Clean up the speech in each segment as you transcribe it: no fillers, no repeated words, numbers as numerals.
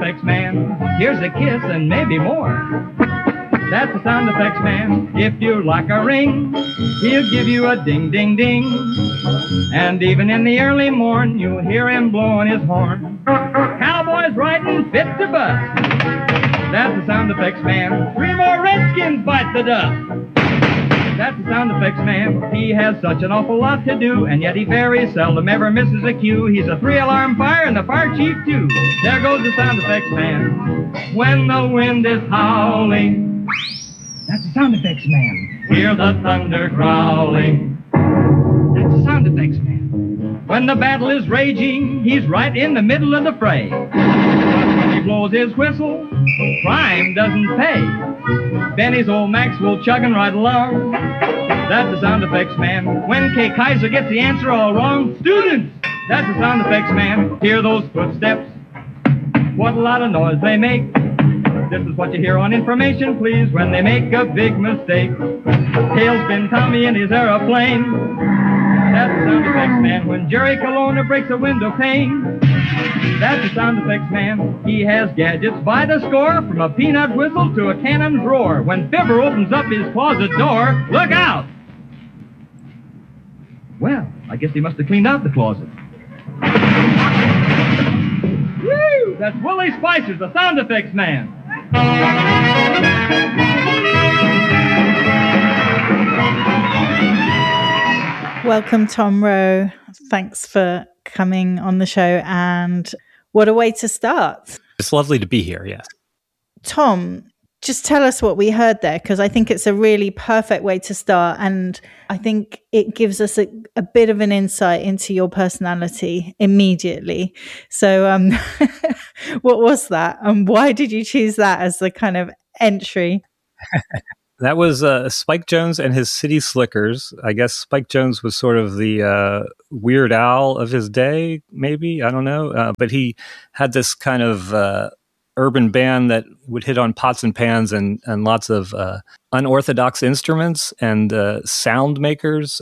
effects man. Here's a kiss and maybe more. That's the sound effects man. If you like a ring, he'll give you a ding, ding, ding. And even in the early morn, you'll hear him blowing his horn. Cowboys riding fit to bust. That's the sound effects man. 3 more redskins bite the dust. That's the sound effects man. He has such an awful lot to do, and yet he very seldom ever misses a cue. He's a 3-alarm fire and the fire chief too. There goes the sound effects man. When the wind is howling, that's the sound effects man. Hear the thunder growling. That's the sound effects man. When the battle is raging, he's right in the middle of the fray. But when he blows his whistle, crime doesn't pay. Benny's old Maxwell chugging right along. That's the sound effects man. When Kay Kaiser gets the answer all wrong, students, that's the sound effects man. Hear those footsteps? What a lot of noise they make. This is what you hear on Information Please when they make a big mistake. Tailspin Tommy in his aeroplane. That's the sound effects man. When Jerry Colonna breaks a window pane. That's the sound effects man. He has gadgets by the score, from a peanut whistle to a cannon's roar. When Fibber opens up his closet door, look out! Well, I guess he must have cleaned out the closet. Woo! That's Willie Spicer, the sound effects man. Welcome, Tom Rowe. Thanks for coming on the show, and what a way to start. It's lovely to be here, yes. Tom, just tell us what we heard there, because I think it's a really perfect way to start, and I think it gives us a bit of an insight into your personality immediately. So what was that, and why did you choose that as the kind of entry? That was Spike Jones and his City Slickers. I guess Spike Jones was sort of the Weird Al of his day, maybe. I don't know. But he had this kind of urban band that would hit on pots and pans and lots of unorthodox instruments and sound makers.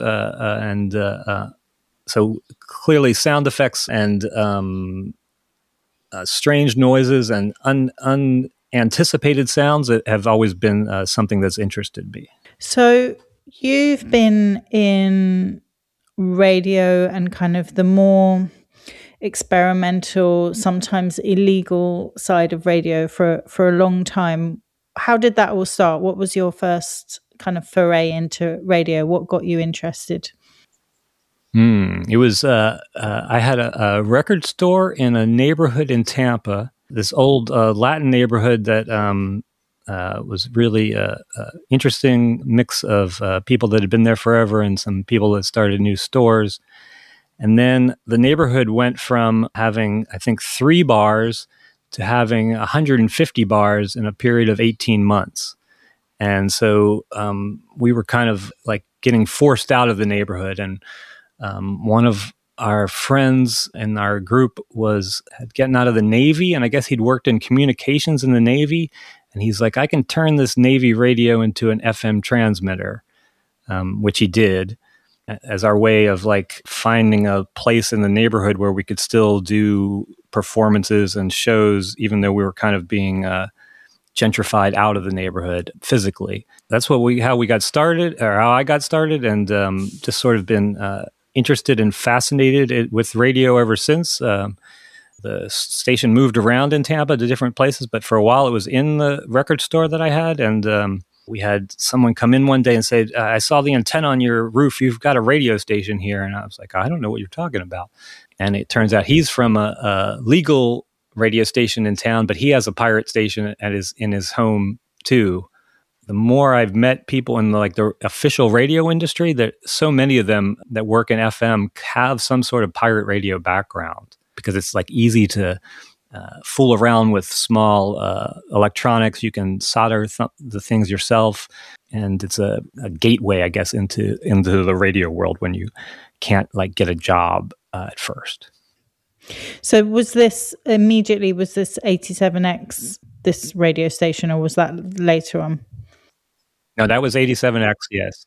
So clearly sound effects and strange noises and unanticipated sounds that have always been something that's interested me. So you've been in radio and kind of the more experimental, sometimes illegal side of radio for a long time. How did that all start? What was your first kind of foray into radio? What got you interested? It was, I had a record store in a neighborhood in Tampa, this old Latin neighborhood that was really an interesting mix of people that had been there forever and some people that started new stores. And then the neighborhood went from having, I think, 3 bars to having 150 bars in a period of 18 months. And so we were kind of like getting forced out of the neighborhood. And one of our friends in our group had gotten out of the Navy, and I guess he'd worked in communications in the Navy. And he's like, I can turn this Navy radio into an FM transmitter, which he did, as our way of like finding a place in the neighborhood where we could still do performances and shows, even though we were kind of being gentrified out of the neighborhood physically. That's how we got started, or how I got started, and just sort of been interested and fascinated with radio ever since. The station moved around in Tampa to different places, but for a while it was in the record store that I had, and we had someone come in one day and say, I saw the antenna on your roof. You've got a radio station here. And I was like, I don't know what you're talking about. And it turns out he's from a legal radio station in town, but he has a pirate station in his home too. The more I've met people in the official radio industry, that so many of them that work in FM have some sort of pirate radio background, because it's like easy to fool around with small electronics. You can solder the things yourself, and it's a gateway, I guess, into the radio world when you can't get a job at first. So was this 87X, this radio station, or was that later on? No, that was 87X, yes.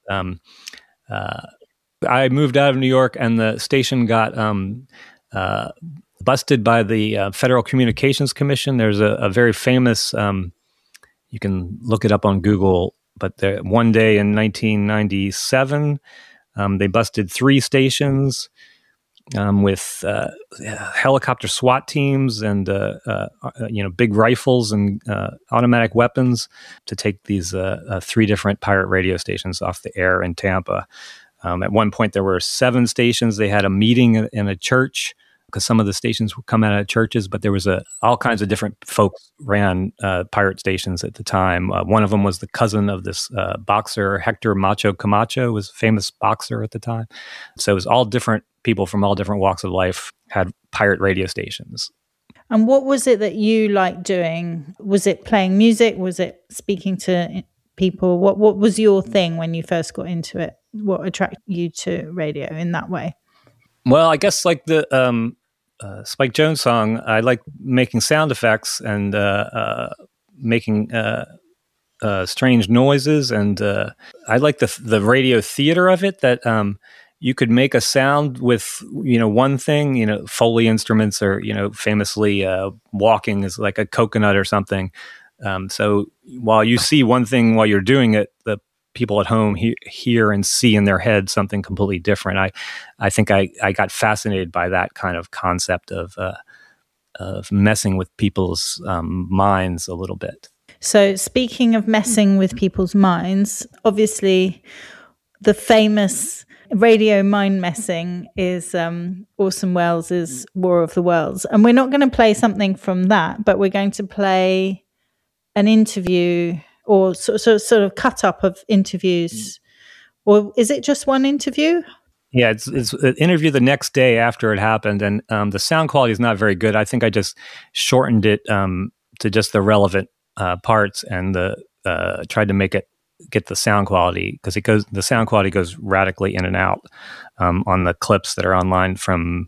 I moved out of New York, and the station got busted by the Federal Communications Commission. There's a very famous, you can look it up on Google, but one day in 1997, they busted 3 stations with helicopter SWAT teams and big rifles and automatic weapons to take these 3 different pirate radio stations off the air in Tampa. At one point, there were 7 stations. They had a meeting in a church because some of the stations would come out of churches, but there was all kinds of different folks ran pirate stations at the time. One of them was the cousin of this boxer, Hector Macho Camacho, was a famous boxer at the time. So it was all different people from all different walks of life had pirate radio stations. And what was it that you liked doing? Was it playing music? Was it speaking to people? What was your thing when you first got into it? What attracted you to radio in that way? Well, I guess like the Spike Jones song, I like making sound effects and making strange noises, and I like the radio theater of it, that you could make a sound with one thing, Foley instruments, or famously walking is like a coconut or something. So while you see one thing while you're doing it, the people at home hear and see in their head something completely different. I think I got fascinated by that kind of concept of messing with people's minds a little bit. So speaking of messing with people's minds, obviously the famous radio mind messing is Orson Welles' War of the Worlds. And we're not going to play something from that, but we're going to play an interview or sort of cut up of interviews. Or is it just one interview? Yeah, it's an interview the next day after it happened, and the sound quality is not very good. I think I just shortened it to just the relevant parts and tried to get the sound quality, because the sound quality goes radically in and out on the clips that are online from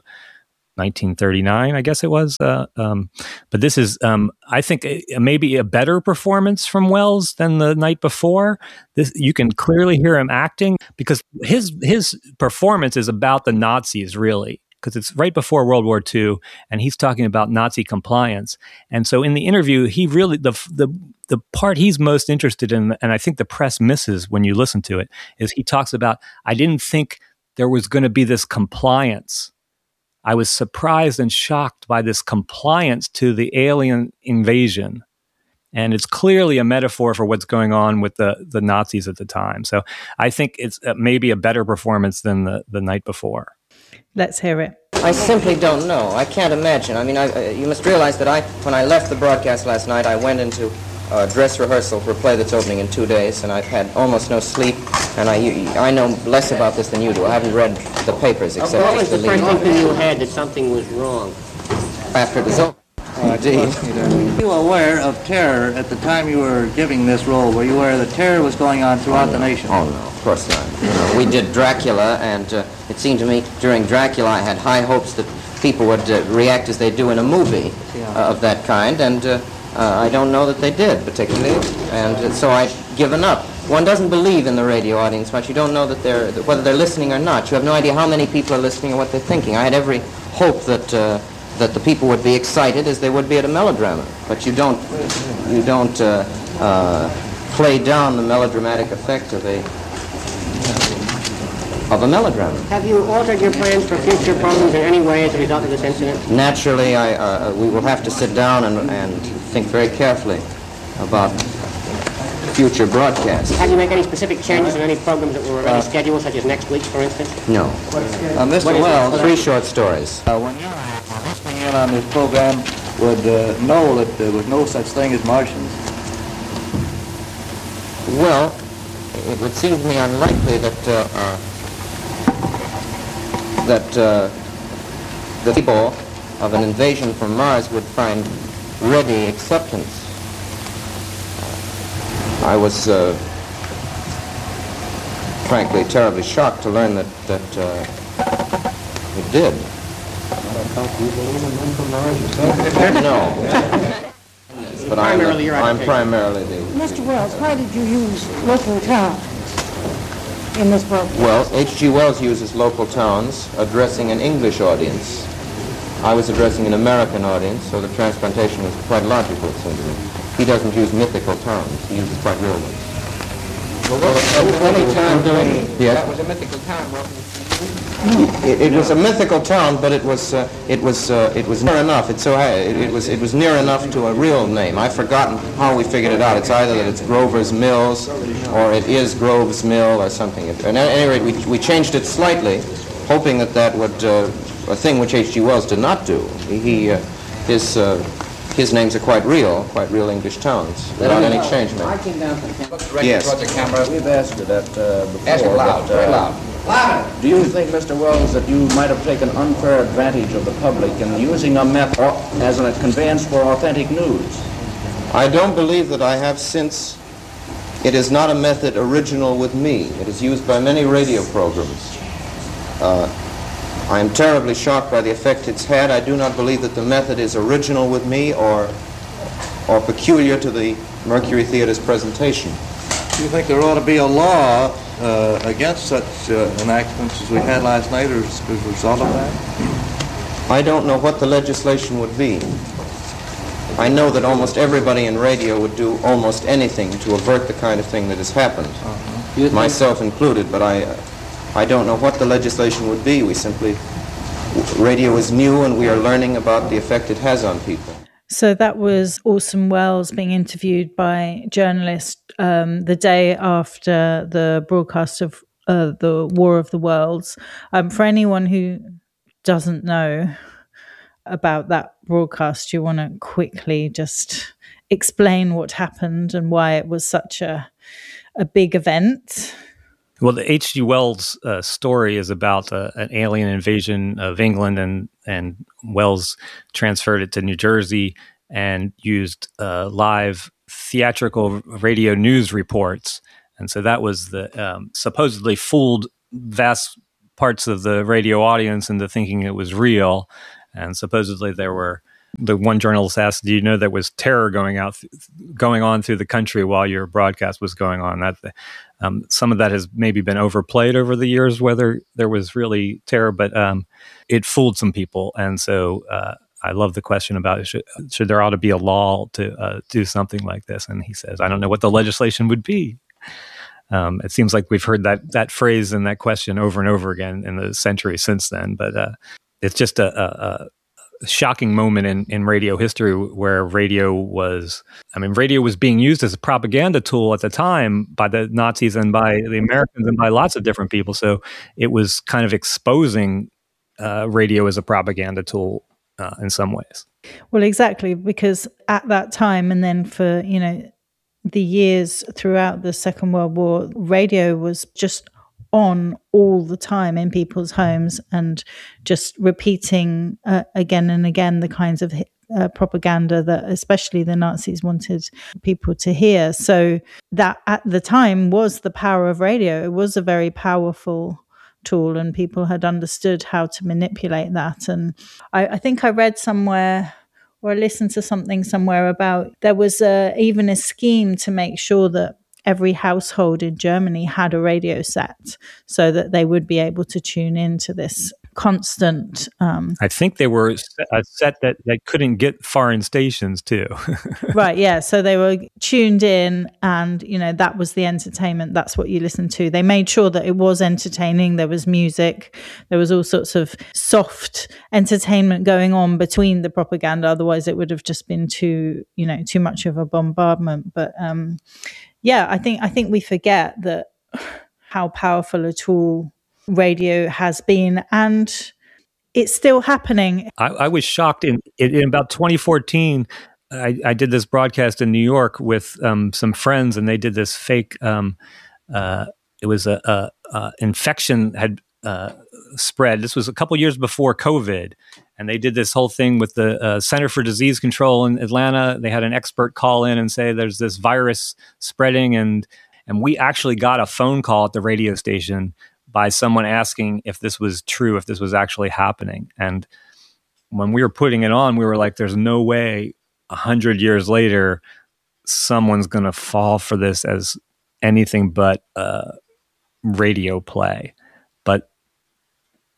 1939, I guess it was. But this is, I think, maybe a better performance from Welles than the night before. You can clearly hear him acting, because his performance is about the Nazis, really, because it's right before World War II, and he's talking about Nazi compliance. And so in the interview, he really, the part he's most interested in, and I think the press misses when you listen to it, is he talks about, I didn't think there was going to be this compliance. I was surprised and shocked by this compliance to the alien invasion. And it's clearly a metaphor for what's going on with the Nazis at the time. So I think it's maybe a better performance than the night before. Let's hear it. I simply don't know. I can't imagine. I mean, you must realize that when I left the broadcast last night, I went into dress rehearsal for a play that's opening in 2 days, and I've had almost no sleep, and I know less about this than you do. I haven't read the papers except what was the first inkling you had that something was wrong? After it was over. Indeed. Were you aware of terror at the time you were giving this role? Were you aware that terror was going on throughout the nation? Oh, no, of course not. We did Dracula, and it seemed to me during Dracula I had high hopes that people would react as they do in a movie of that kind, and I don't know that they did, particularly, and so I've given up. One doesn't believe in the radio audience much. You don't know whether they're listening or not. You have no idea how many people are listening or what they're thinking. I had every hope that the people would be excited as they would be at a melodrama, but you don't play down the melodramatic effect of a melodrama. Have you altered your plans for future programs in any way as a result of this incident? Naturally, we will have to sit down and think very carefully about future broadcasts. Have you made any specific changes in any programs that were already scheduled, such as next week's, for instance? No. Mr. Wells, 3 short stories. When you're listening in on this program, would know that there was no such thing as Martians? Well, it would seem to me unlikely that the people of an invasion from Mars would find ready acceptance. I was frankly terribly shocked to learn that it did. No. But I'm primarily the... Mr. Wells, why did you use local towns in this program? Well, H.G. Wells uses local towns addressing an English audience. I was addressing an American audience, so the transplantation was quite logical, it seemed to me. He doesn't use mythical terms. He uses quite real ones. Any time during... Yes? That was a mythical time, wasn't it? It was a mythical town, but it was near enough. It was near enough to a real name. I've forgotten how we figured it out. It's either that it's Grover's Mills, or it is Grove's Mill, or something. At any rate, we changed it slightly, hoping that would a thing which H.G. Wells did not do. His names are quite real English towns, without any change made. I came down to the camp. Yes. Towards the camera. We've asked you that before. Ask it loud, very loud. Louder! Do you think, Mr. Wells, that you might have taken unfair advantage of the public in using a method as a conveyance for authentic news? I don't believe that I have, since it is not a method original with me. It is used by many radio programs. I am terribly shocked by the effect it's had. I do not believe that the method is original with me or peculiar to the Mercury Theater's presentation. Do you think there ought to be a law against such enactments as we had last night as a result of that? I don't know what the legislation would be. I know that almost everybody in radio would do almost anything to avert the kind of thing that has happened, myself included, but I don't know what the legislation would be. Radio is new and we are learning about the effect it has on people. So that was Orson Welles being interviewed by journalists the day after the broadcast of the War of the Worlds. For anyone who doesn't know about that broadcast, you want to quickly just explain what happened and why it was such a big event? Well, the H.G. Wells story is about an alien invasion of England, and Wells transferred it to New Jersey and used live theatrical radio news reports. And so that was the supposedly fooled vast parts of the radio audience into thinking it was real. And supposedly the one journalist asked, "Do you know there was terror going on through the country while your broadcast was going on?" That some of that has maybe been overplayed over the years, whether there was really terror, but it fooled some people. And so I love the question about should there ought to be a law to do something like this? And he says, "I don't know what the legislation would be." It seems like we've heard that phrase and that question over and over again in the century since then, but it's just a shocking moment in radio history where radio was being used as a propaganda tool at the time by the Nazis and by the Americans and by lots of different people. So it was kind of exposing radio as a propaganda tool in some ways. Well, exactly, because at that time, and then for, the years throughout the Second World War, radio was just on all the time in people's homes and just repeating again and again the kinds of propaganda that especially the Nazis wanted people to hear. So that at the time was the power of radio. It was a very powerful tool and people had understood how to manipulate that. And I think I read somewhere or I listened to something somewhere about there was even a scheme to make sure that every household in Germany had a radio set so that they would be able to tune into this constant. I think they were a set that couldn't get foreign stations too. Right, yeah. So they were tuned in and, that was the entertainment. That's what you listened to. They made sure that it was entertaining. There was music. There was all sorts of soft entertainment going on between the propaganda. Otherwise, it would have just been too much of a bombardment. But yeah, I think we forget that how powerful a tool radio has been, and it's still happening. I was shocked in about 2014. I did this broadcast in New York with some friends, and they did this fake. It was a infection had spread. This was a couple years before COVID, and they did this whole thing with the Center for Disease Control in Atlanta. They had an expert call in and say there's this virus spreading, and we actually got a phone call at the radio station by someone asking if this was true, if this was actually happening. And when we were putting it on, we were like, there's no way 100 years later, someone's going to fall for this as anything but radio play. But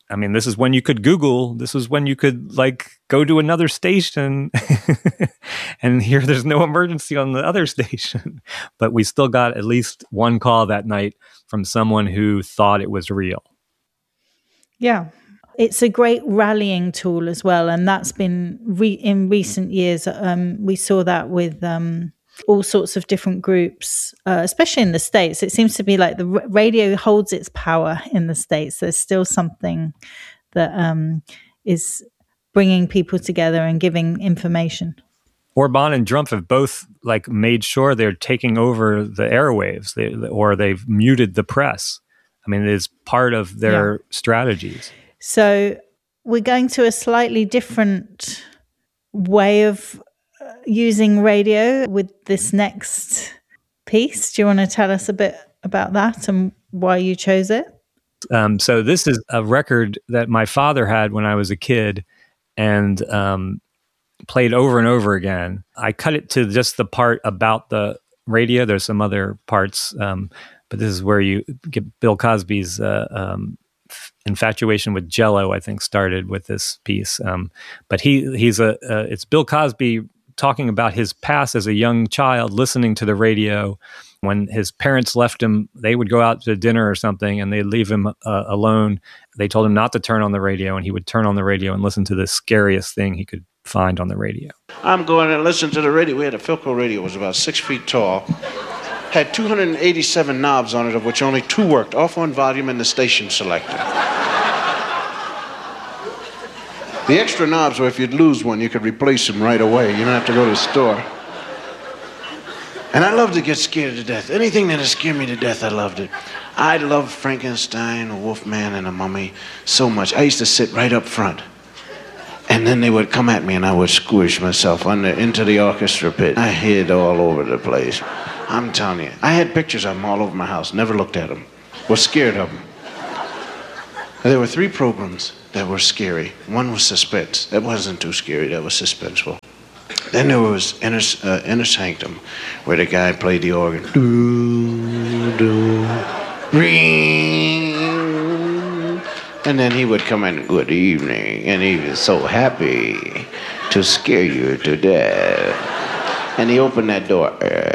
I mean, this is when you could Google. This was when you could like go to another station and hear there's no emergency on the other station. But we still got at least one call that night from someone who thought it was real. Yeah. It's a great rallying tool as well. And that's been in recent years. We saw that with all sorts of different groups, especially in the States. It seems to be like the radio holds its power in the States. There's still something that is bringing people together and giving information. Orban and Trump have both like made sure they're taking over the airwaves, or they've muted the press. I mean, it is part of their strategies. So we're going to a slightly different way of using radio with this next piece. Do you want to tell us a bit about that and why you chose it? So this is a record that my father had when I was a kid and played over and over again. I cut it to just the part about the radio. There's some other parts, but this is where you get Bill Cosby's infatuation with Jell-O, I think, started with this piece. But it's Bill Cosby talking about his past as a young child, listening to the radio. When his parents left him, they would go out to dinner or something, and they'd leave him alone. They told him not to turn on the radio, and he would turn on the radio and listen to the scariest thing he could find on the radio. I'm going to listen to the radio. We had a Philco radio. It was about 6 feet tall. Had 287 knobs on it, of which only 2 worked, off on volume and the station selector. The extra knobs were if you'd lose one, you could replace them right away. You don't have to go to the store. And I loved to get scared to death. Anything that would scare me to death, I loved it. I loved Frankenstein, a Wolfman, and a Mummy so much. I used to sit right up front. And then they would come at me and I would squish myself into the orchestra pit. I hid all over the place. I'm telling you, I had pictures of them all over my house, never looked at them, was scared of them. There were 3 programs that were scary. One was Suspense. That wasn't too scary, that was suspenseful. Then there was Inner Sanctum, where the guy played the organ. Do, do, ring. And then he would come in, good evening, and he was so happy to scare you to death. And he opened that door.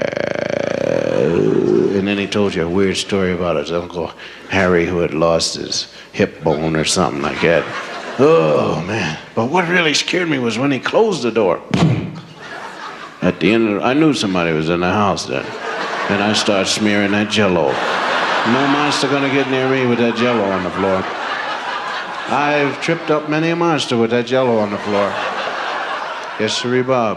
And then he told you a weird story about his Uncle Harry who had lost his hip bone or something like that. Oh, man. But what really scared me was when he closed the door. At the end, I knew somebody was in the house then. Then I started smearing that Jell-O. No monster gonna get near me with that Jell-O on the floor. I've tripped up many a monster with that Jell-O on the floor. Yes, sirree, Bob.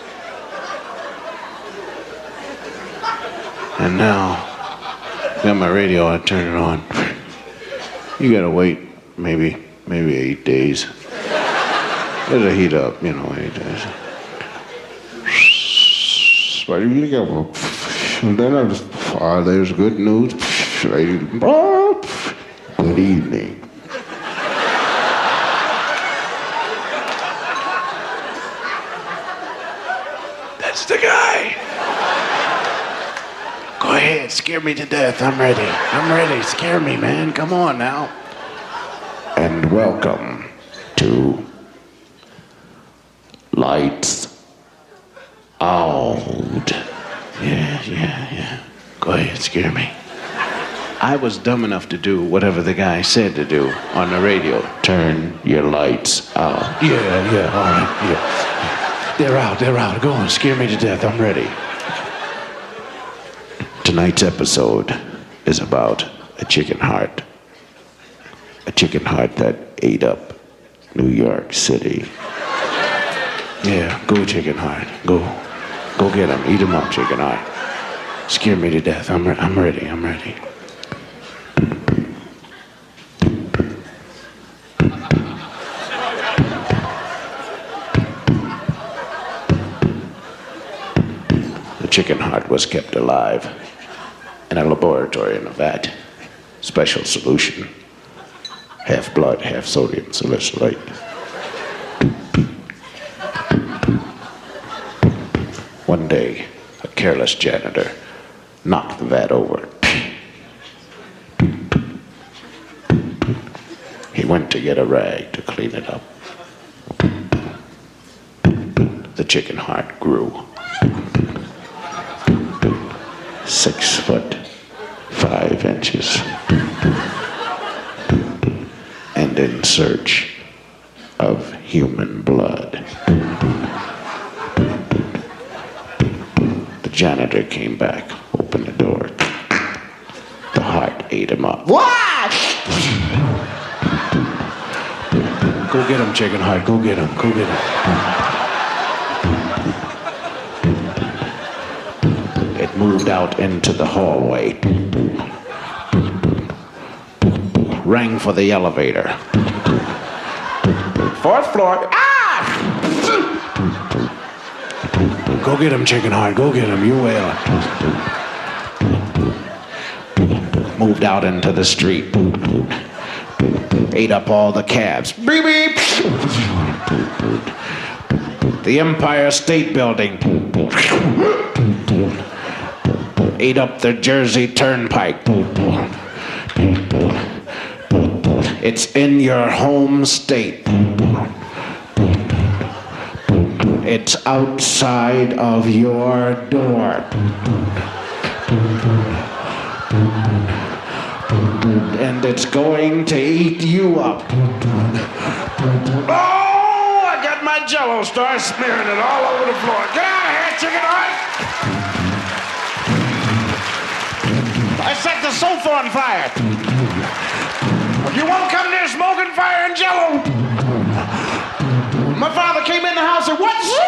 And now, got my radio, I turn it on. You gotta wait maybe 8 days. It'll heat up, 8 days. And then there's good news. Good evening. That's the guy. Go ahead, scare me to death. I'm ready. Scare me, man. Come on now. And welcome to Lights Out. Yeah. Go ahead, scare me. I was dumb enough to do whatever the guy said to do on the radio. Turn your lights out. Yeah, all right, yeah. They're out. Go on, scare me to death. I'm ready. Tonight's episode is about a chicken heart. A chicken heart that ate up New York City. Yeah, go chicken heart. Go get him. Eat him up, chicken heart. Scare me to death. I'm ready. The chicken heart was kept alive in a laboratory in a vat. Special solution. Half blood, half sodium salicylate. One day, a careless janitor knocked the vat over. He went to get a rag to clean it up. The chicken heart grew. 6'5" and in search of human blood. The janitor came back, opened the door. The heart ate him up. What? Go get him, chicken heart. Go get him. Go get him. It moved out into the hallway. Rang for the elevator. 4th floor. Ah! Go get him, chicken heart. Go get him. You will. Moved out into the street. Ate up all the cabs. Beep, beep. The Empire State Building. Ate up the Jersey Turnpike. It's in your home state. It's outside of your door. And it's going to eat you up. Oh, I got my Jell-O, start smearing it all over the floor. Get out of here, chicken heart! I set the sofa on fire. You won't come near smoking fire and Jell-O. My father came in the house and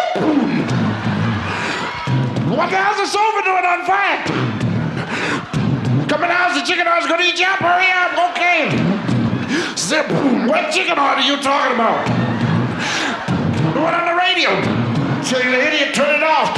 what the hell's the sofa doing on fire? Come in the house, the chicken heart's gonna eat you up. Hurry up, okay. Zip. What chicken heart are you talking about? The one on the radio. Tell you the idiot, turn it off.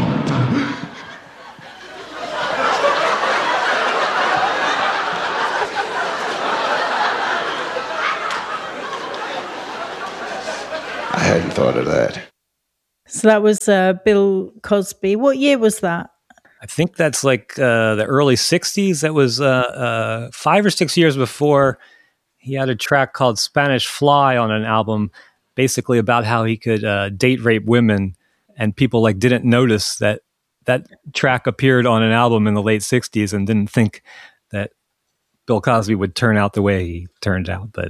I hadn't thought of that. So that was Bill Cosby. What year was that? I think that's like the early 60s. That was 5 or 6 years before he had a track called Spanish Fly on an album, basically about how he could date rape women. And people like didn't notice that that track appeared on an album in the late 60s and didn't think that Bill Cosby would turn out the way he turned out. But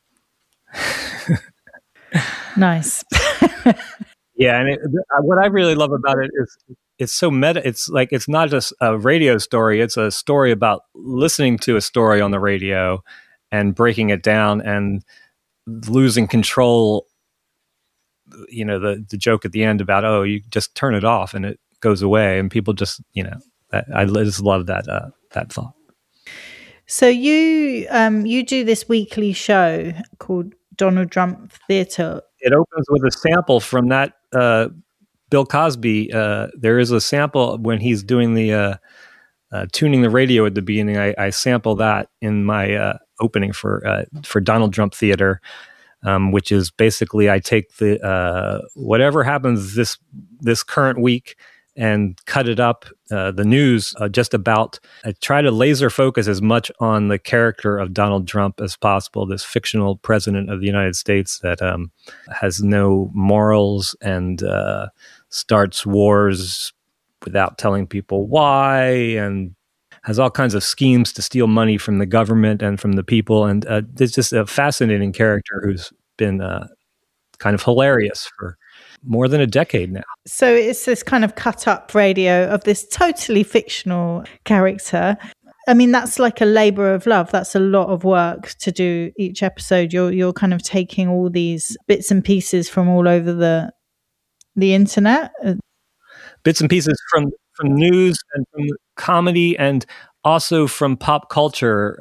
nice. Yeah, and what I really love about it is it's so meta. It's like it's not just a radio story; it's a story about listening to a story on the radio and breaking it down and losing control. You know, the joke at the end about you just turn it off and it goes away, and people just I just love that thought. So you do this weekly show called Donald Trump Theater. It opens with a sample from that Bill Cosby. There is a sample when he's doing the tuning the radio at the beginning. I sample that in my opening for Donald Trump Theater, which is basically I take the whatever happens this current week and cut it up, the news, just about, I try to laser focus as much on the character of Donald Trump as possible, this fictional president of the United States that has no morals and starts wars without telling people why, and has all kinds of schemes to steal money from the government and from the people. And it's just a fascinating character who's been kind of hilarious for more than a decade now. So it's this kind of cut up radio of this totally fictional character. I mean, that's like a labor of love. That's a lot of work to do each episode. You're kind of taking all these bits and pieces from all over the internet. Bits and pieces from news and from comedy and also from pop culture.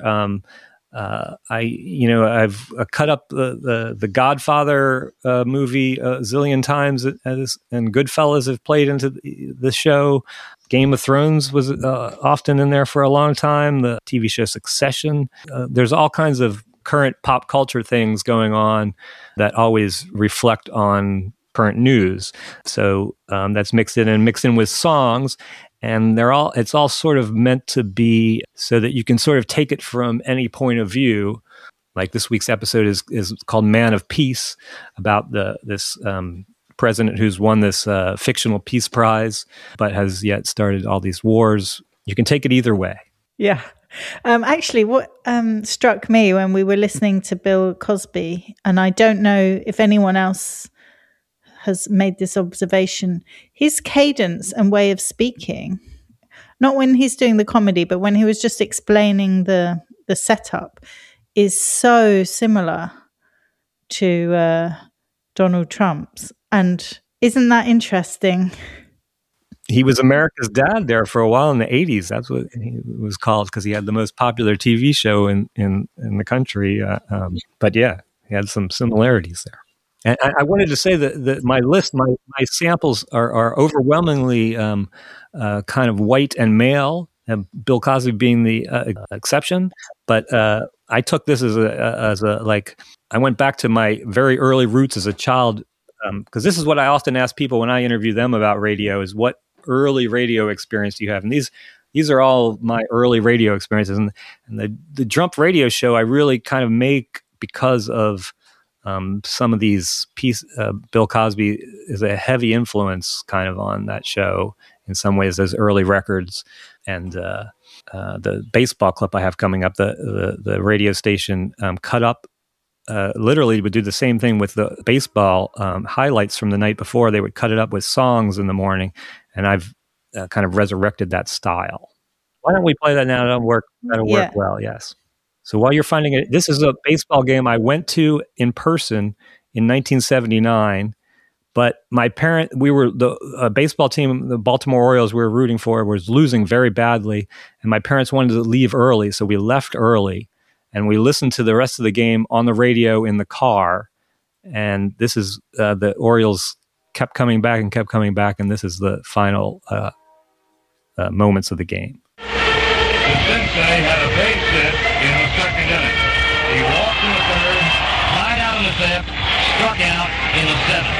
I've cut up the Godfather movie a zillion times, and Goodfellas have played into the show. Game of Thrones was often in there for a long time. The TV show Succession. There's all kinds of current pop culture things going on that always reflect on current news. So that's mixed in with songs. And it's all sort of meant to be so that you can sort of take it from any point of view Like this week's episode is called Man of Peace, about this president who's won this fictional peace prize, but has yet started all these wars. You can take it either way. Yeah. Actually, what struck me when we were listening to Bill Cosby, and I don't know if anyone else has made this observation, his cadence and way of speaking, not when he's doing the comedy, but when he was just explaining the setup, is so similar to Donald Trump's. And isn't that interesting? He was America's dad there for a while in the 80s. That's what he was called, because he had the most popular TV show in the country. But yeah, he had some similarities there. And I wanted to say that my list, my samples are overwhelmingly kind of white and male, Bill Cosby being the exception. But I took this as a like, I went back to my very early roots as a child, because this is what I often ask people when I interview them about radio, is what early radio experience do you have? And these are all my early radio experiences. And the Jump Radio show I really kind of make because of some of these Bill Cosby is a heavy influence kind of on that show in some ways, those early records. And the baseball clip I have coming up, the radio station cut up, literally would do the same thing with the baseball highlights from the night before. They would cut it up with songs in the morning, and I've kind of resurrected that style. Why don't we play that now? That'll work well, yes. So while you're finding it, this is a baseball game I went to in person in 1979, but we were the baseball team, the Baltimore Orioles we were rooting for, was losing very badly, and my parents wanted to leave early, so we left early, and we listened to the rest of the game on the radio in the car, and this is the Orioles kept coming back, and this is the final moments of the game. Sensei had a base hit in the second inning. He walked in the third, tied out in the fifth, struck out in the seventh.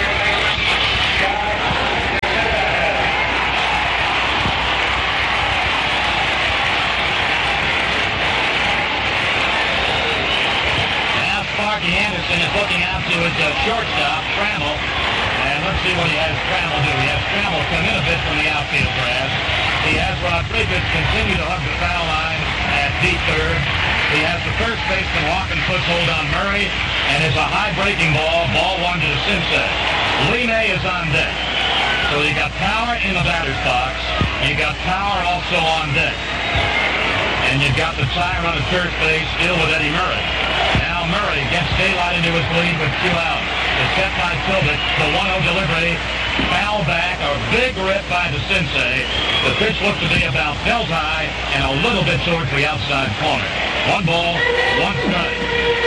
Now Sparky Anderson is looking out to his shortstop, Trammell. And let's see what he has Trammell do. He has Trammell come in a bit from the outfield grass. He has Rodriguez continue to hug the foul line at deep third. He has the first baseman walking foothold on Murray, and it's a high breaking ball one to the Sensei. Lee May is on deck. So you got power in the batter's box. You got power also on deck. And you've got the tie run at first base still with Eddie Murray. Now Murray gets daylight into his lead with 2 outs. It's set by Tilbich. The 1-0 delivery. Foul back, a big rip by the Sensei. The pitch looked to be about belt high and a little bit towards the outside corner. 1 ball, 1 strike.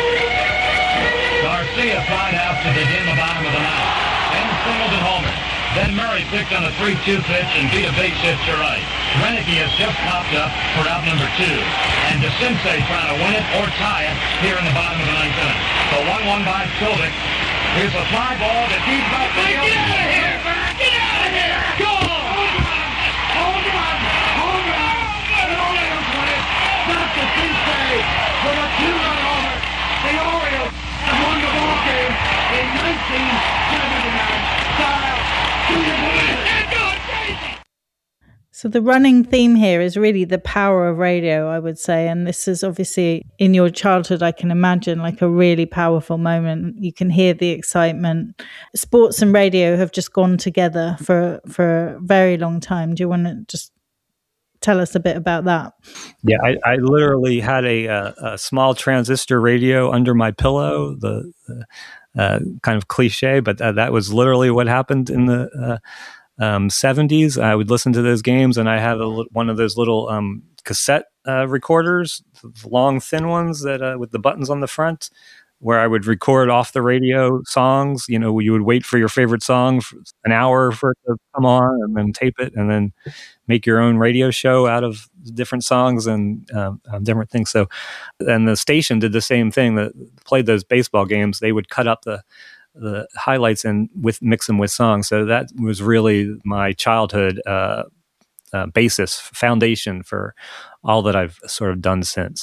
Garcia tried out to begin the bottom of the ninth. Then singled and homered. Then Murray picked on a 3-2 pitch and beat a base hit to right. Renicky has just popped up for out number 2. And the Sensei trying to win it or tie it here in the bottom of the ninth inning. So 1-1 by Tilbich. Here's a fly ball that keeps back the field. Get out of here, Bert! Get out of here! Go! Home run! Don't let him win it. Not the Sensei with a 2-run homer. The Orioles have won the ball game in 1979. Style to the win. And going crazy! So the running theme here is really the power of radio, I would say. And this is obviously in your childhood, I can imagine, like a really powerful moment. You can hear the excitement. Sports and radio have just gone together for a very long time. Do you want to just tell us a bit about that? Yeah, I literally had a small transistor radio under my pillow, the kind of cliche, but that was literally what happened in the 70s. I would listen to those games, and I had one of those little cassette recorders, long, thin ones that with the buttons on the front, where I would record off the radio songs. You know, you would wait for your favorite song for an hour for it to come on, and then tape it, and then make your own radio show out of different songs and different things. So, and the station did the same thing. That played those baseball games. They would cut up the highlights and mix them with songs. So that was really my childhood foundation for all that I've sort of done since.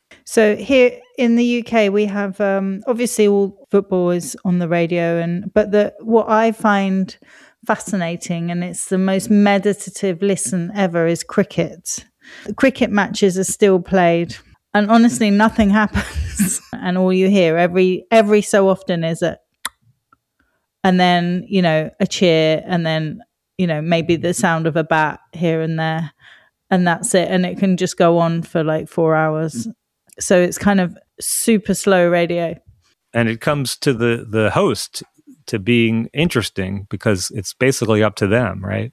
So here in the UK, we have obviously all football is on the radio, but what I find fascinating, and it's the most meditative listen ever, is cricket. The cricket matches are still played, and honestly, nothing happens. And all you hear every so often is and then a cheer, and then maybe the sound of a bat here and there, and that's it. And it can just go on for like 4 hours. So it's kind of super slow radio. And it comes to the host to being interesting because it's basically up to them, right?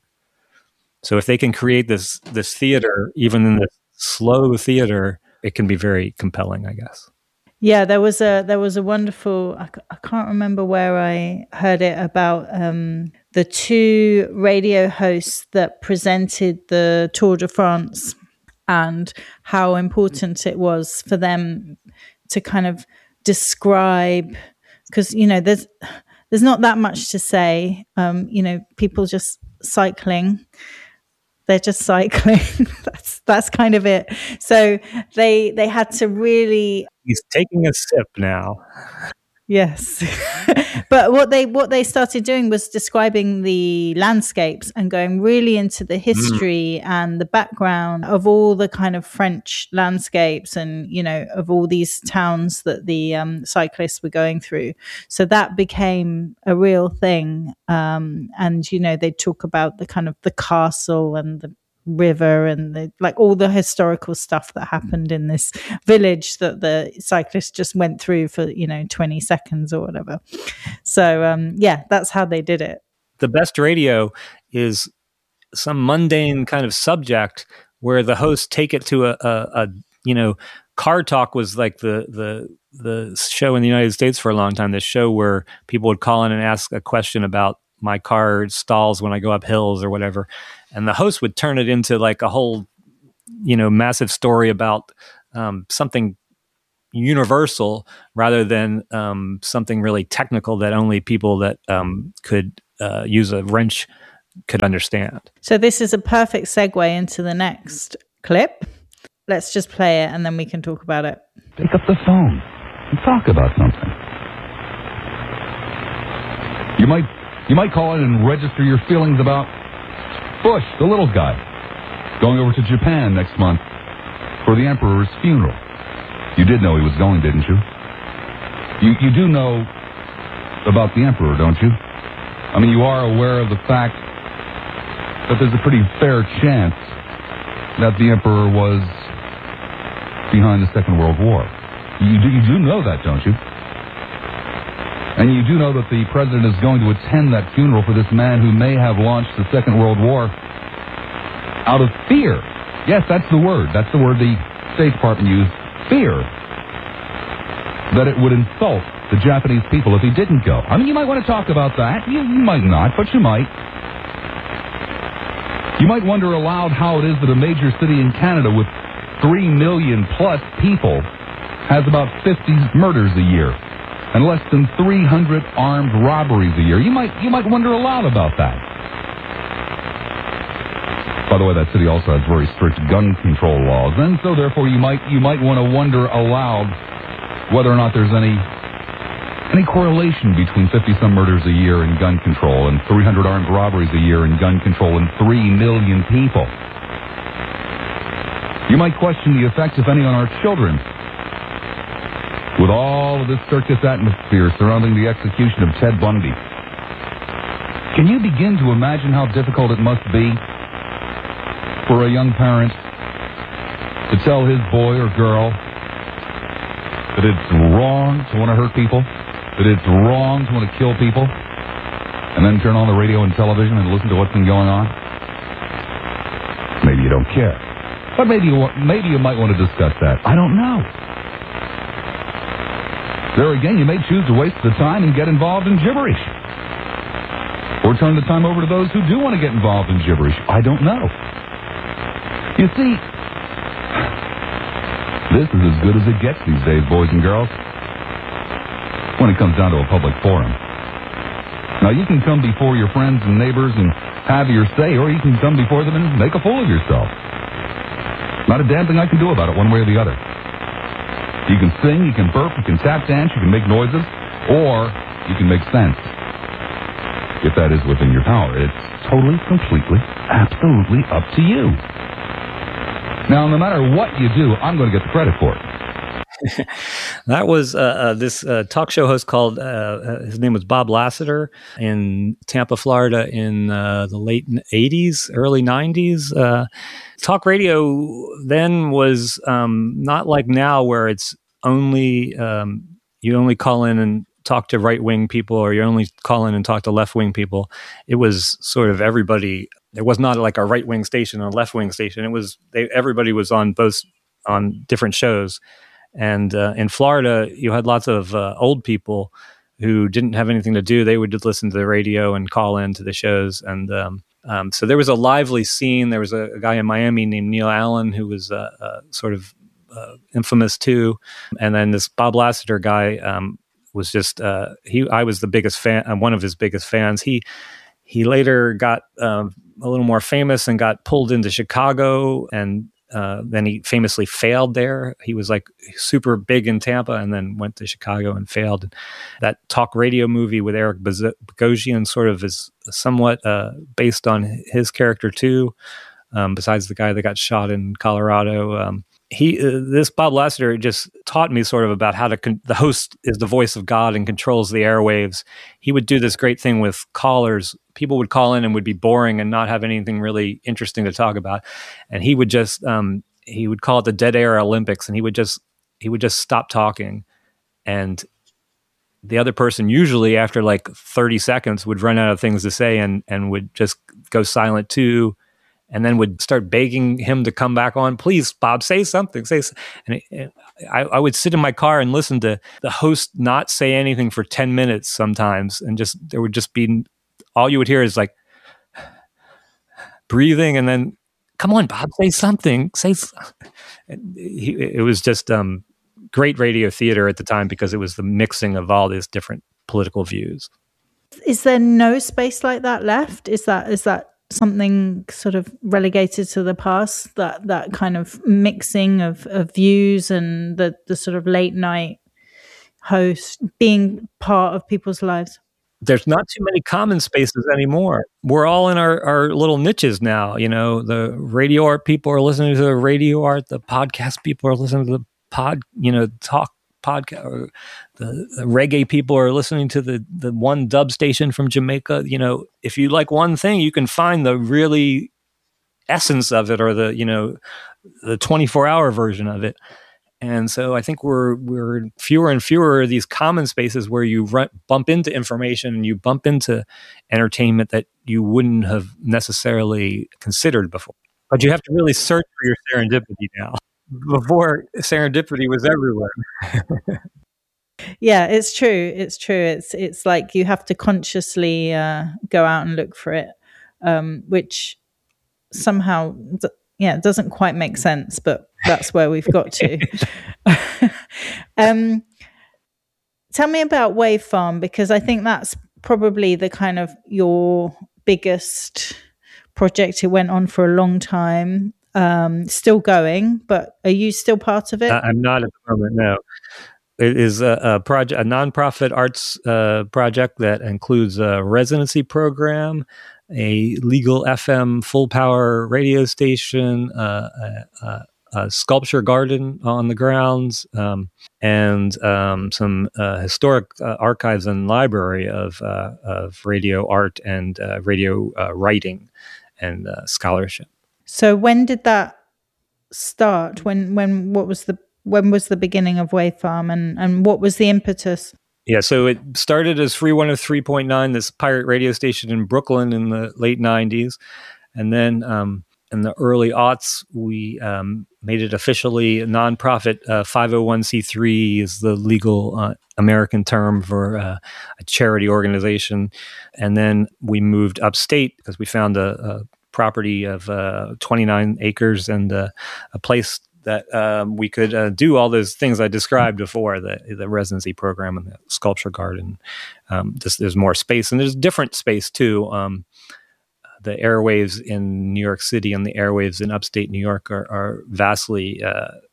So if they can create this theater, even in the slow theater, it can be very compelling, I guess. Yeah, there was a wonderful, I can't remember where I heard it, about the two radio hosts that presented the Tour de France, and how important it was for them to kind of describe, because there's not that much to say. People just cycling. They're just cycling. That's kind of it. So they had to really. He's taking a sip now. Yes. But what they started doing was describing the landscapes and going really into the history and the background of all the kind of French landscapes and, of all these towns that the cyclists were going through. So that became a real thing. And, they talk about the kind of the castle and the river and all the historical stuff that happened in this village that the cyclist just went through for 20 seconds or whatever. So that's how they did it. The best radio is some mundane kind of subject where the hosts take it to a Car Talk was like the show in the United States for a long time, this show where people would call in and ask a question about my car stalls when I go up hills or whatever. And the host would turn it into like a whole, massive story about something universal rather than something really technical that only people that could use a wrench could understand. So this is a perfect segue into the next clip. Let's just play it and then we can talk about it. Pick up the phone and talk about something. You might call in and register your feelings about Bush, the little guy, going over to Japan next month for the emperor's funeral. You did know he was going, didn't you? You do know about the emperor, don't you? I mean, you are aware of the fact that there's a pretty fair chance that the emperor was behind the Second World War. You do know that, don't you? And you do know that the president is going to attend that funeral for this man who may have launched the Second World War out of fear. Yes, that's the word. That's the word the State Department used. Fear. That it would insult the Japanese people if he didn't go. I mean, you might want to talk about that. You might not, but you might. You might wonder aloud how it is that a major city in Canada with 3 million plus people has about 50 murders a year and less than 300 armed robberies a year. You might wonder aloud about that. By the way, that city also has very strict gun control laws, and so therefore you might want to wonder aloud whether or not there's any correlation between 50-some murders a year in gun control and 300 armed robberies a year in gun control and 3 million people. You might question the effects, if any, on our children. With all of this circus atmosphere surrounding the execution of Ted Bundy, can you begin to imagine how difficult it must be for a young parent to tell his boy or girl that it's wrong to want to hurt people, that it's wrong to want to kill people, and then turn on the radio and television and listen to what's been going on? Maybe you don't care. But maybe you might want to discuss that. I don't know. There again, you may choose to waste the time and get involved in gibberish. Or turn the time over to those who do want to get involved in gibberish. I don't know. You see, this is as good as it gets these days, boys and girls, when it comes down to a public forum. Now, you can come before your friends and neighbors and have your say, or you can come before them and make a fool of yourself. Not a damn thing I can do about it one way or the other. You can sing, you can burp, you can tap dance, you can make noises, or you can make sense. If that is within your power, it's totally, completely, absolutely up to you. Now, no matter what you do, I'm going to get the credit for it. That was this talk show host called, his name was Bob Lasseter in Tampa, Florida in the late 80s, early 90s. Talk radio then was not like now where it's only, you only call in and talk to right-wing people, or you only call in and talk to left-wing people. It was sort of everybody. There was not like a right-wing station and a left-wing station. It was, everybody was on different shows. And in Florida, you had lots of old people who didn't have anything to do. They would just listen to the radio and call in to the shows. And so there was a lively scene. There was a guy in Miami named Neil Allen who was sort of infamous too. And then this Bob Lasseter guy was just, I was the biggest fan, one of his biggest fans. He later got a little more famous and got pulled into Chicago, and then he famously failed there. He was like super big in Tampa and then went to Chicago and failed. And that talk radio movie with Eric Bogosian sort of is somewhat based on his character too, besides the guy that got shot in Colorado. This Bob Lasseter just taught me sort of about how the host is the voice of God and controls the airwaves. He would do this great thing with callers. People would call in and would be boring and not have anything really interesting to talk about. And he would just, he would call it the Dead Air Olympics, and he would just stop talking. And the other person, usually after like 30 seconds, would run out of things to say and would just go silent too. And then would start begging him to come back on. Please, Bob, say something. And I would sit in my car and listen to the host not say anything for 10 minutes sometimes. And there would just be, all you would hear is like breathing. And then, come on, Bob, say something. It was just great radio theater at the time because it was the mixing of all these different political views. Is there no space like that left? Is that something sort of relegated to the past, that kind of mixing of views and the sort of late night host being part of people's lives? There's not too many common spaces anymore. We're all in our little niches now. You know, the radio art people are listening to the radio art. The podcast people are listening to the talk podcast. Or the reggae people are listening to the one dub station from Jamaica. You know, if you like one thing, you can find the really essence of it, or the 24-hour version of it. And so I think we're fewer and fewer of these common spaces where you bump into information and you bump into entertainment that you wouldn't have necessarily considered before. But you have to really search for your serendipity now. Before, serendipity was everywhere. Yeah, it's true. It's like you have to consciously go out and look for it, which somehow doesn't quite make sense, but that's where we've got to. Tell me about Wave Farm, because I think that's probably the kind of your biggest project. It went on for a long time, still going, but are you still part of it? I'm not at the moment, no. It is a project, a nonprofit arts project that includes a residency program, a legal FM full power radio station, a sculpture garden on the grounds, and some historic archives and library of radio art and radio writing and scholarship. So when did that start? When was the beginning of Wave Farm, and what was the impetus? Yeah, so it started as Free 103.9, this pirate radio station in Brooklyn in the late 90s. And then in the early aughts, we made it officially a nonprofit. 501c3 is the legal American term for a charity organization. And then we moved upstate because we found a property of 29 acres and a place that we could do all those things I described before, the residency program and the sculpture garden. There's more space, and there's different space too. The airwaves in New York City and the airwaves in upstate New York are vastly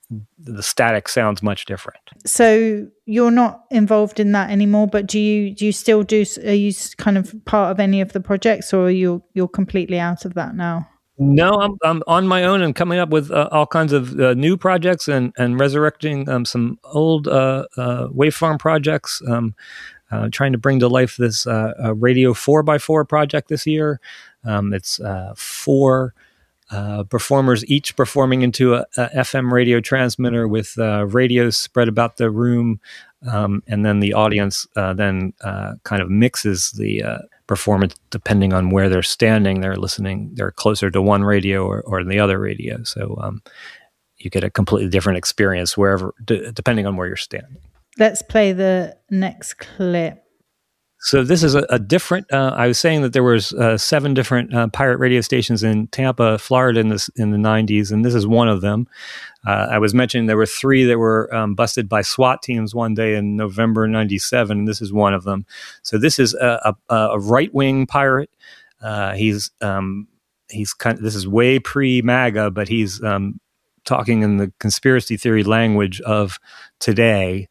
the static sounds much different. So you're not involved in that anymore, but do you still do? Are you kind of part of any of the projects, or you're completely out of that now? No, I'm on my own and coming up with all kinds of new projects and resurrecting some old waveform projects. Trying to bring to life this radio 4x4 project this year. It's 4 performers each performing into a FM radio transmitter with radios spread about the room, and then the audience then kind of mixes the performance depending on where they're standing. They're listening, they're closer to one radio or the other radio. So you get a completely different experience wherever, depending on where you're standing. Let's play the next clip. So this is a different. I was saying that there was 7 different pirate radio stations in Tampa, Florida, in the '90s, and this is one of them. I was mentioning there were 3 that were busted by SWAT teams one day in November '97, and this is one of them. So this is a right-wing pirate. He's kind of, this is way pre-MAGA, but he's talking in the conspiracy theory language of today.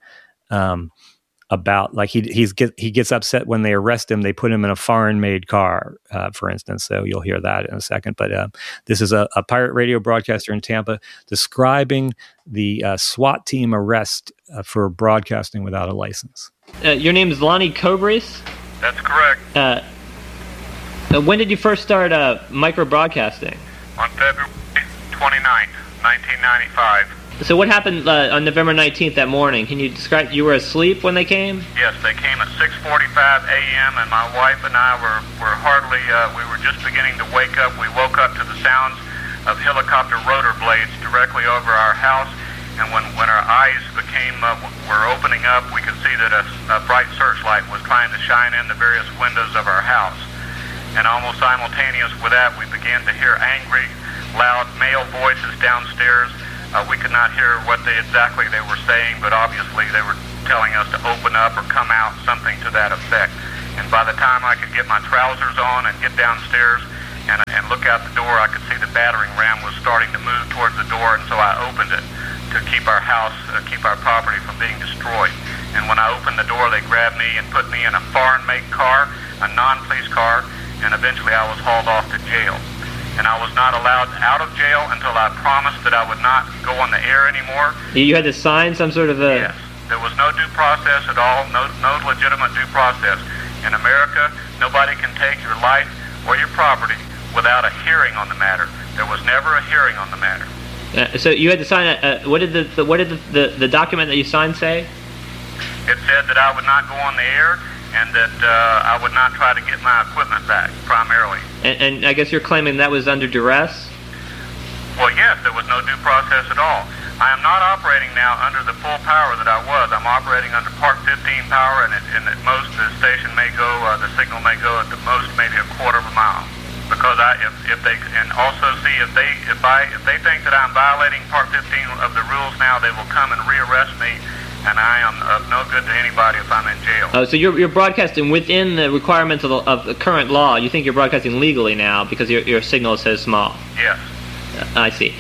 About like he gets upset when they arrest him. They put him in a foreign-made car, for instance. So you'll hear that in a second. But this is a pirate radio broadcaster in Tampa describing the SWAT team arrest for broadcasting without a license. Your name is Lonnie Cobris? That's correct. When did you first start micro broadcasting? On February 29th, 1995. So what happened on November 19th that morning? Can you describe, you were asleep when they came? Yes, they came at 6:45 a.m. and my wife and I were hardly, we were just beginning to wake up. We woke up to the sounds of helicopter rotor blades directly over our house, and when our eyes were opening up, we could see that a bright searchlight was trying to shine in the various windows of our house. And almost simultaneous with that, we began to hear angry, loud male voices downstairs. We could not hear what exactly they were saying, but obviously they were telling us to open up or come out, something to that effect. And by the time I could get my trousers on and get downstairs and look out the door, I could see the battering ram was starting to move towards the door, and so I opened it to keep our house, keep our property from being destroyed. And when I opened the door, they grabbed me and put me in a foreign-made car, a non-police car, and eventually I was hauled off to jail. And I was not allowed out of jail until I promised that I would not go on the air anymore. You had to sign some sort of a... Yes. There was no due process at all, no legitimate due process. In America, nobody can take your life or your property without a hearing on the matter. There was never a hearing on the matter. So you had to sign what did the document that you signed say? It said that I would not go on the air and that I would not try to get my equipment back, primarily. And I guess you're claiming that was under duress? Well, yes, there was no due process at all. I am not operating now under the full power that I was. I'm operating under Part 15 power, and at most the station may go, the signal may go at the most maybe a quarter of a mile. Because if they think that I'm violating Part 15 of the rules now, they will come and rearrest me. And I am of no good to anybody if I'm in jail. Oh, so you're broadcasting within the requirements of the current law. You think you're broadcasting legally now because your signal is so small. Yes. I see.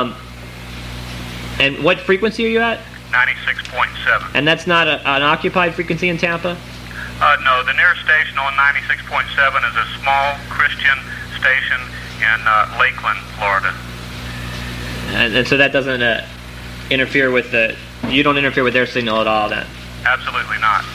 And what frequency are you at? 96.7. And that's not an occupied frequency in Tampa? No, the nearest station on 96.7 is a small Christian station in Lakeland, Florida. And so that doesn't interfere with you don't interfere with their signal at all then? Absolutely not.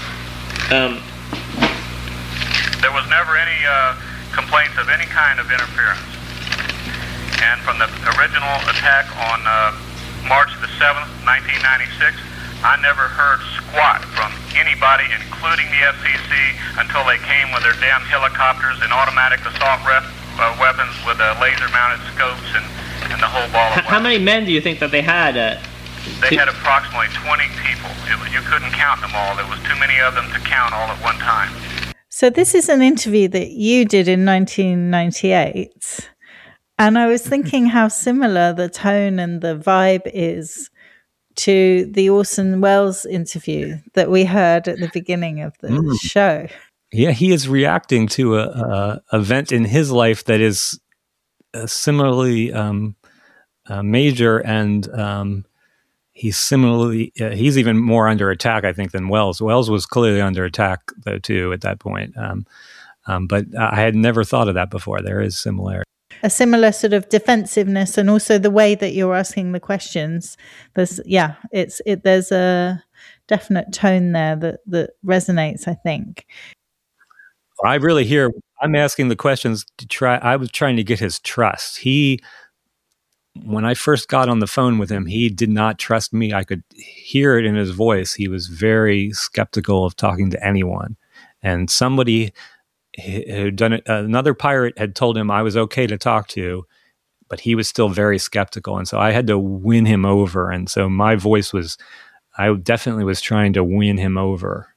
There was never any complaints of any kind of interference. And from the original attack on March the 7th, 1996, I never heard squat from anybody, including the FCC, until they came with their damn helicopters and automatic assault weapons with laser-mounted scopes and the whole ball of wax. How many men do you think that they had? They had approximately 20 people. You couldn't count them all. There was too many of them to count all at one time. So this is an interview that you did in 1998. And I was thinking how similar the tone and the vibe is to the Orson Welles interview that we heard at the beginning of the show. Yeah, he is reacting to a event in his life that is similarly major and he's similarly, he's even more under attack, I think, than Wells. Wells was clearly under attack, though, too, at that point. But I had never thought of that before. There is similarity. A similar sort of defensiveness, and also the way that you're asking the questions. There's a definite tone there that resonates, I think. I really hear, I'm asking the questions I was trying to get his trust. When I first got on the phone with him, he did not trust me. I could hear it in his voice. He was very skeptical of talking to anyone. And somebody who'd done it, another pirate had told him I was okay to talk to, but he was still very skeptical. And so I had to win him over. And so my voice I definitely was trying to win him over.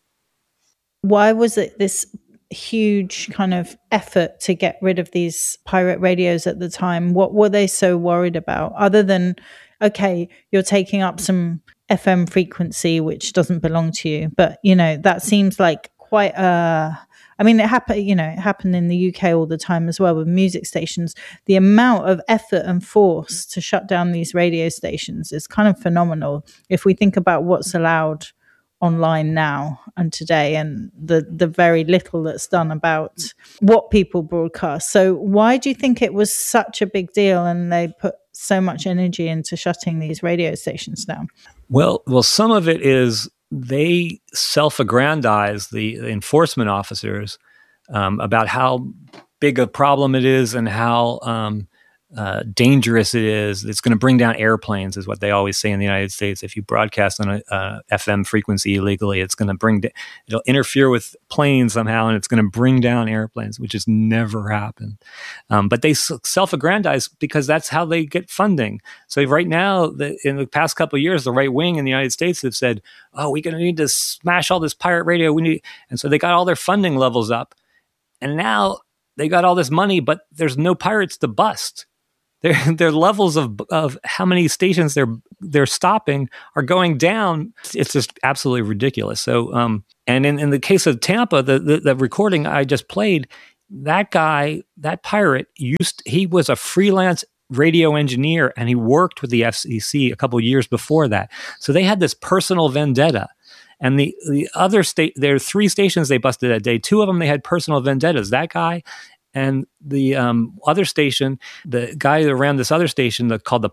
Why was it this huge kind of effort to get rid of these pirate radios at the time? What were they so worried about, other than, okay, you're taking up some FM frequency which doesn't belong to you? But that seems like quite it happened in the UK all the time as well with music stations. The amount of effort and force to shut down these radio stations is kind of phenomenal if we think about what's allowed online now and today, and the very little that's done about what people broadcast. So why do you think it was such a big deal and they put so much energy into shutting these radio stations down? Well, some of it is they self-aggrandize, the enforcement officers, about how big a problem it is and how dangerous it is. It's going to bring down airplanes, is what they always say in the United States. If you broadcast on a FM frequency illegally, it's going to it'll interfere with planes somehow, and it's going to bring down airplanes, which has never happened. But they self-aggrandize because that's how they get funding. So right now, in the past couple of years, the right wing in the United States have said, "Oh, we're going to need to smash all this pirate radio. And so they got all their funding levels up, and now they got all this money, but there's no pirates to bust. Their levels of how many stations they're stopping are going down. It's just absolutely ridiculous." So, and in the case of Tampa, the recording I just played, that pirate he was a freelance radio engineer, and he worked with the FCC a couple of years before that. So they had this personal vendetta. And the other there are 3 stations they busted that day. 2 of them they had personal vendettas. That guy. And the other station, the guy that ran this other station called the